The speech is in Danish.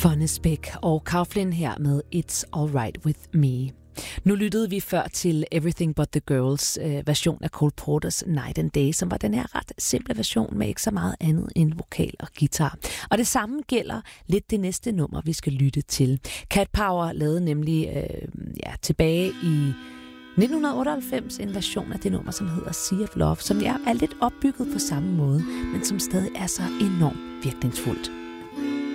Fonnesbæk og Kauflin her med It's Alright With Me. Nu lyttede vi før til Everything But The Girls version af Cole Porters Night and Day, som var den her ret simple version med ikke så meget andet end vokal og guitar. Og det samme gælder lidt det næste nummer, vi skal lytte til. Cat Power lavede nemlig tilbage i 1998 en version af det nummer, som hedder Sea of Love, som er lidt opbygget på samme måde, men som stadig er så enormt virkningsfuldt.